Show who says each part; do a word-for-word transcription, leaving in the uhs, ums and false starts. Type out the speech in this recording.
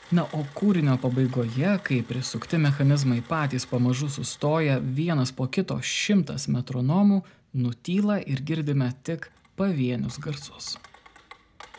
Speaker 1: Na, o kūrinio pabaigoje, kai prisukti mechanizmai patys pamažu sustoja, vienas po kito šimtas metronomų nutyla ir girdime tik pavienius garsus.